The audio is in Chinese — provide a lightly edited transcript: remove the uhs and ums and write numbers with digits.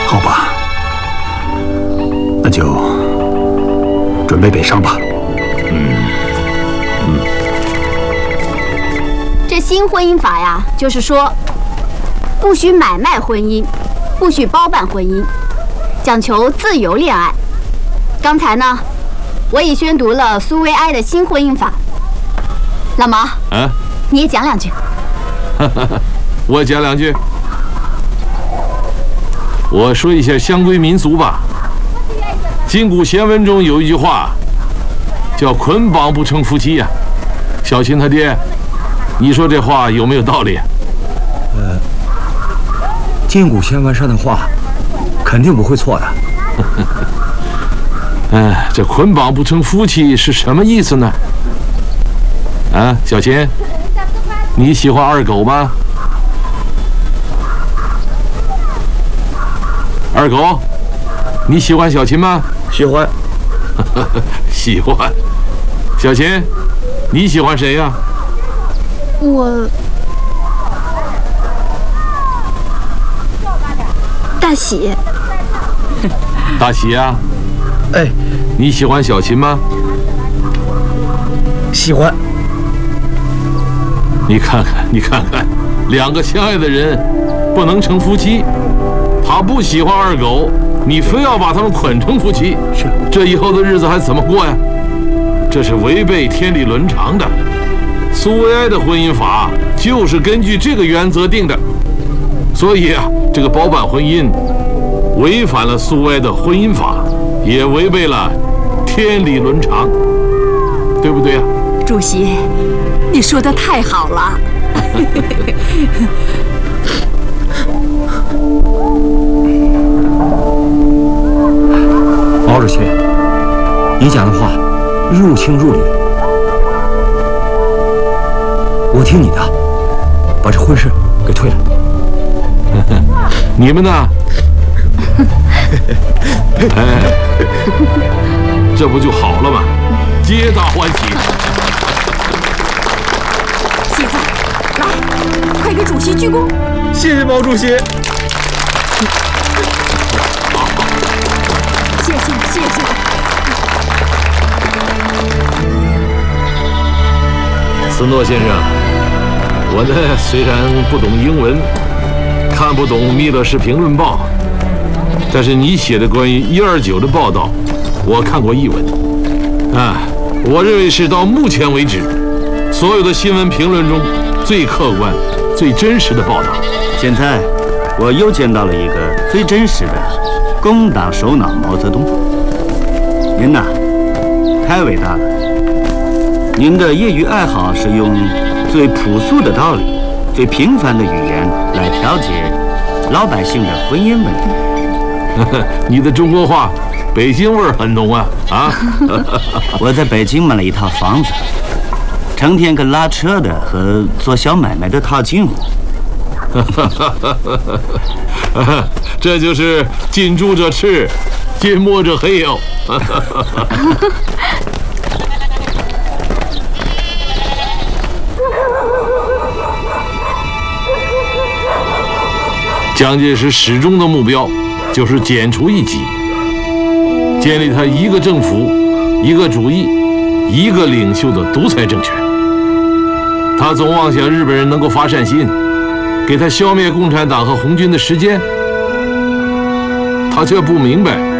好吧，那就准备北上吧。 这新婚姻法呀，就是说，不许买卖婚姻，不许包办婚姻，讲求自由恋爱。刚才呢，我已宣读了苏维埃的新婚姻法。老毛，你也讲两句。 我讲两句。我说一下乡规民俗吧。今古贤文中有一句话，叫“捆绑不成夫妻”呀。小琴他爹，你说这话有没有道理？ 今古贤文上的话，肯定不会错的。 这捆绑不成夫妻是什么意思呢？啊，小琴，你喜欢二狗吗？二狗，你喜欢小琴吗？ 喜欢。 喜欢。小琴，你喜欢谁呀？ 我大喜。 大喜呀？ 哎， 你喜欢小琴吗？ 喜欢。 你看看，你看看，两个相爱的人不能成夫妻。他不喜欢二狗，你非要把他们捆成夫妻，这以后的日子还怎么过呀？这是违背天理伦常的。苏维埃的婚姻法就是根据这个原则定的，所以啊，这个包办婚姻违反了苏维埃的婚姻法，也违背了天理伦常，对不对呀？ 主席，你说的太好了。 毛主席，你讲的话入情入理，我听你的，把这婚事给退了。 你们呢？这不就好了吗？皆大欢喜。 喜子，来，快给主席鞠躬。 谢谢毛主席。 谢谢，谢谢。 斯诺先生，我呢虽然不懂英文，看不懂《密勒氏评论报》，但是你写的关于129的报道，我看过译文。我认为是到目前为止所有的新闻评论中最客观、最真实的报道。 现在我又见到了一个最真实的工党首脑毛泽东。您呐，太伟大了！您的业余爱好是用最朴素的道理、最平凡的语言来调节老百姓的婚姻问题。 你的中国话，北京味儿很浓啊！ 我在北京买了一套房子，成天跟拉车的和做小买卖的套近乎。 这就是近朱者赤，近墨者黑哟。蒋介石始终的目标就是剪除异己，建立他一个政府、一个主义、一个领袖的独裁政权。他总妄想日本人能够发善心，给他消灭共产党和红军的时间，他却不明白